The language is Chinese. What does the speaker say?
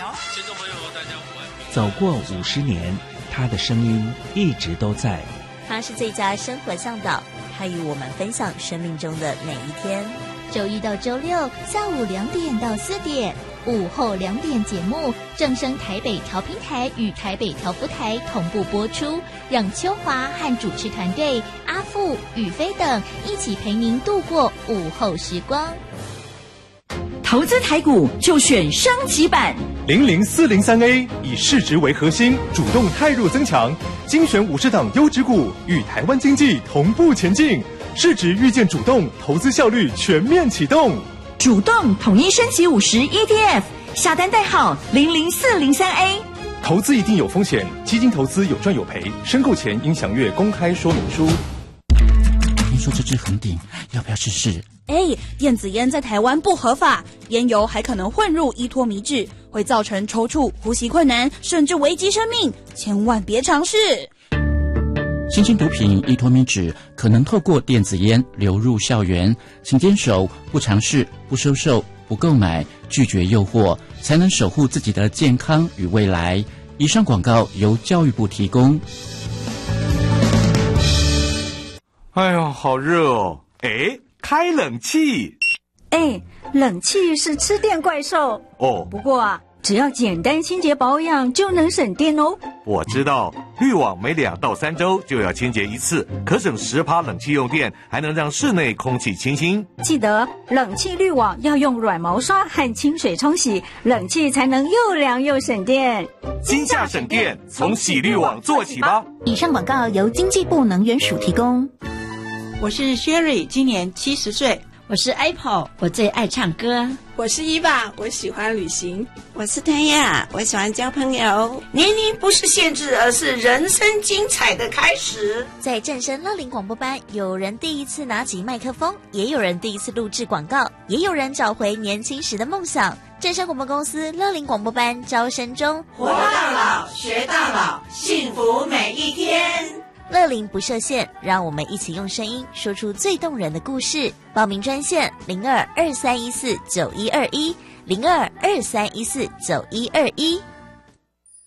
听众朋友大家午安。 走过50年，他的声音一直都在。 他是最佳生活向导，他与我们分享生命中的每一天。 周一到周六下午2点到4点，午后2点节目正声台北调频台与台北调福台同步播出，让秋华和主持团队阿富、宇飞等一起陪您度过午后时光。 投资台股就选升级版 00403A， 以市值为核心，主动汰弱增强，精选50档优质股，与台湾经济同步前进。市值预见主动，投资效率全面启动。 主动统一升级50 ETF， 下单代号00403A。 投资一定有风险，基金投资有赚有赔，申购前应详阅公开说明书。 听说这支很顶，要不要试试？ 电子烟在台湾不合法，烟油还可能混入依托醚质，会造成抽搐、呼吸困难，甚至危及生命，千万别尝试。 新兴毒品依托醚质可能透过电子烟流入校园，请坚守不尝试、不收受、不购买，拒绝诱惑，才能守护自己的健康与未来。以上广告由教育部提供。 哎呦，好热哦！开冷气。 冷气是吃电怪兽哦。 不过只要简单清洁保养就能省电哦。 我知道，滤网每2到3周就要清洁一次，可省10%冷气用电，还能让室内空气清新。 记得冷气滤网要用软毛刷和清水冲洗，冷气才能又凉又省电。 今夏省电，从洗滤网做起吧。 以上广告由经济部能源署提供。 我是 Sherry， 今年70岁。 我是 Apple， 我最爱唱歌。 我是伊娃，我喜欢旅行。 我是谭雅，我喜欢交朋友。 年龄不是限制，而是人生精彩的开始。 在正声乐龄广播班，有人第一次拿起麦克风，也有人第一次录制广告，也有人找回年轻时的梦想。正声广播公司乐龄广播班招生中， 活到老，学到老，幸福每一天。 乐龄不设限，让我们一起用声音说出最动人的故事。报名专线0223149121，0223149121。